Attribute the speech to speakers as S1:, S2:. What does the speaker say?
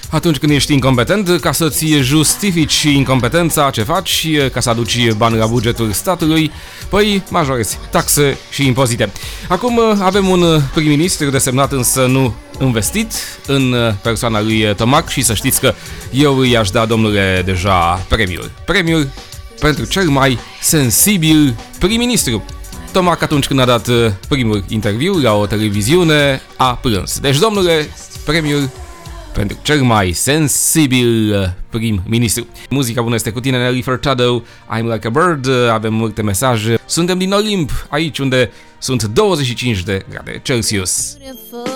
S1: Atunci când ești incompetent, ca să-ți justifici incompetența, ce faci, ca să aduci bani la bugetul statului, păi majorezi taxe și impozite. Acum avem un prim-ministru desemnat, însă nu investit, în persoana lui Tomac, și să știți că eu i-aș da, domnule, deja premiul pentru cel mai sensibil prim-ministru. Tomac, atunci când a dat primul interviu la o televiziune, a plâns. Deci, domnule, premiul pentru cel mai sensibil prim-ministru. Muzica bună este cu tine, Nelly Furtado, I'm Like a Bird. Avem multe mesaje. Suntem din Olimp, aici unde sunt 25 de grade Celsius.